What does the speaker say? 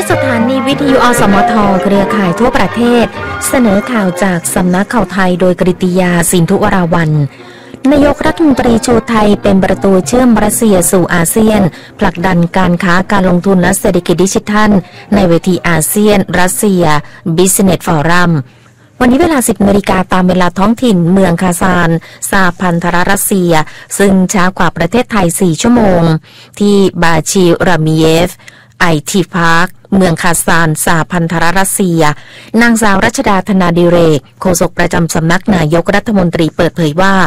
สถานีวิทยุอสมทเครือข่ายทั่วประเทศเสนอข่าวจากสำนักข่าวไทยโดยกฤติยาสินธุวราวัลย์นายกรัฐมนตรีโชว์ไทยเป็นประตูเชื่อมรัสเซียสู่อาเซียนผลักดันการค้าการลงทุนและเศรษฐกิจดิจิทัลในเวทีอาเซียนรัสเซีย Business Forum วันนี้เวลา 10 นาฬิกาตามเวลาท้องถิ่นเมืองคาซานสหพันธรัสเซียซึ่งช้ากว่าประเทศไทย 4 ชั่วโมงที่บาชิรามิเยฟไอทีพาร์คเมืองคาซานสหพันธรัสเซียนางสาวรัชดาธนาดิเรกโฆษกประจำสำนักนายกรัฐมนตรีเปิดเผยว่า